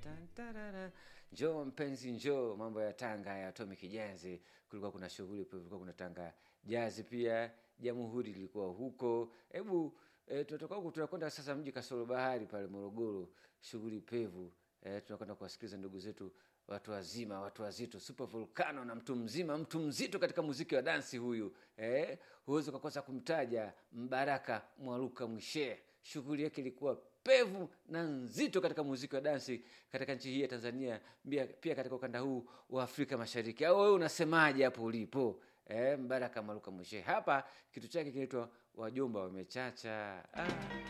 Njoo mpenzi njoo, mambo ya Tanga ya Atomic Jazz. Kulikuwa kuna shughuli, kulikuwa kuna Tanga Jazz pia, Jamhuri ilikuwa huko. Hebu tunatoka huko tunakwenda sasa mji Kasoro Bahari pale Morogoro, shughuli pevu. Tunakwenda kuwasikiliza ndugu zetu watu wazima, watu wazito, Super Volcano na mtu mzima, mtu mzito katika muziki wa dansi huyu. Huwezi kukosa kumtaja Mbaraka Mwaruka Mwishe. Shughuli yake ilikuwa pevu na nzito katika muziki wa dansi katika nchi hii ya Tanzania, pia katika ukanda huu wa Afrika Mashariki. Au wewe unasemaje hapo ulipo? Mbaraka Mwaruka Mwishe. Hapa kitu chake kinaitwa Wajomba Wamechacha.